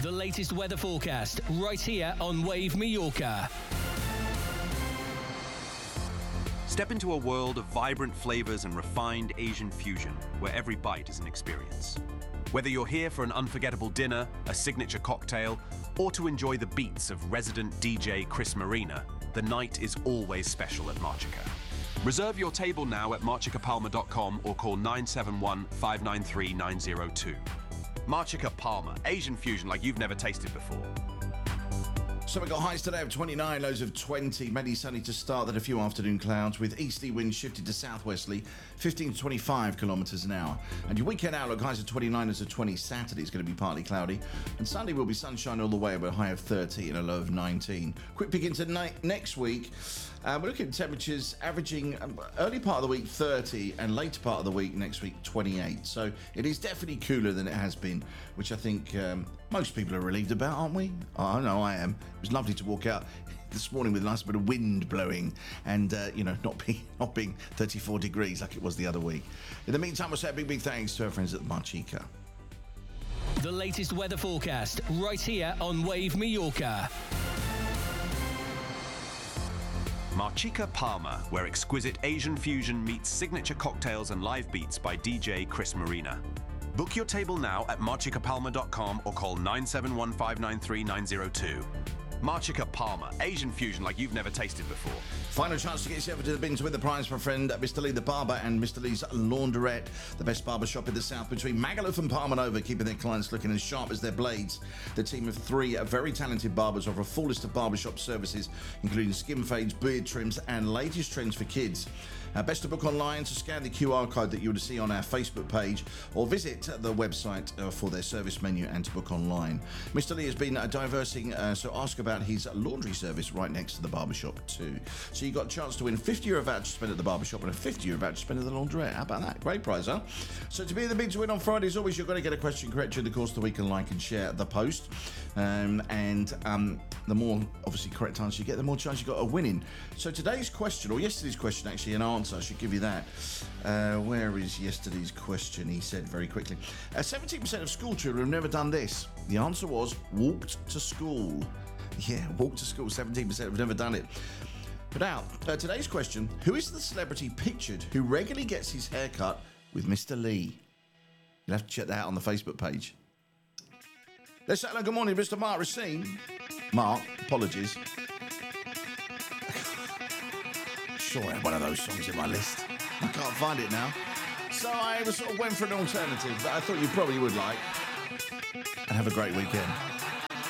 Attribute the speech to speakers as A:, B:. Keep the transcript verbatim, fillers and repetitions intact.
A: The latest weather forecast right here on Wave Mallorca.
B: Step into a world of vibrant flavors and refined Asian fusion, where every bite is an experience. Whether you're here for an unforgettable dinner, a signature cocktail, or to enjoy the beats of resident D J Chris Marina, the night is always special at Marchica. Reserve your table now at marchica palma dot com or call nine seven one, five nine three, nine zero two. Marchica Palma, Asian fusion like you've never tasted before.
C: So we've got highs today of twenty-nine, lows of twenty, mainly sunny to start, then a few afternoon clouds with easterly winds shifted to southwesterly, fifteen to twenty-five kilometres an hour. And your weekend outlook, highs of twenty-nine, lows of twenty. Saturday is going to be partly cloudy, and Sunday will be sunshine all the way, with a high of thirty and a low of nineteen. Quick peek into night next week. Uh, we're looking at temperatures averaging um, early part of the week thirty and later part of the week next week twenty-eight. So it is definitely cooler than it has been, which I think um, most people are relieved about, aren't we? Oh, no, I am. It was lovely to walk out this morning with a nice bit of wind blowing and, uh, you know, not being, not being thirty-four degrees like it was the other week. In the meantime, we'll say a big, big thanks to our friends at Marchica.
A: The latest weather forecast right here on Wave Mallorca.
B: Marchica Palma, where exquisite Asian fusion meets signature cocktails and live beats by D J Chris Marina. Book your table now at marchica palma dot com or call nine seven one, five nine three, nine zero two. Marchica Palma, Asian fusion like you've never tasted before.
C: Final chance to get yourself into the bin to win the prize for a friend, Mister Lee the Barber and Mister Lee's Laundrette, the best barber shop in the south between Magaluf and Palma Nova, keeping their clients looking as sharp as their blades. The team of three very talented barbers offer a full list of barbershop services, including skin fades, beard trims, and latest trends for kids. Uh, best to book online, so scan the Q R code that you will see on our Facebook page or visit the website uh, for their service menu and to book online. Mister Lee has been uh, diversing, uh, so ask about his laundry service right next to the barbershop too. So you got a chance to win fifty euro voucher spent at the barbershop and a fifty euro voucher spent at the laundrette. How about that? Great prize, huh? So to be in the big to win on Friday, as always, you're going to get a question correct during the course of the week and like and share the post. Um, and um, the more, obviously, correct answer you get, the more chance you got of winning. So today's question, or yesterday's question, actually, an answer, I should give you that. Uh, where is yesterday's question? He said very quickly. Uh, seventeen percent of school children have never done this. The answer was walked to school. Yeah, walked to school. seventeen percent have never done it. But now, uh, today's question, who is the celebrity pictured who regularly gets his hair cut with Mister Lee? You'll have to check that out on the Facebook page. Let's say hello, good morning, Mister Mark Racine. Mark, apologies. Sure, I had one of those songs in my list. I can't find it now. So I was sort of went for an alternative that I thought you probably would like. And have a great weekend.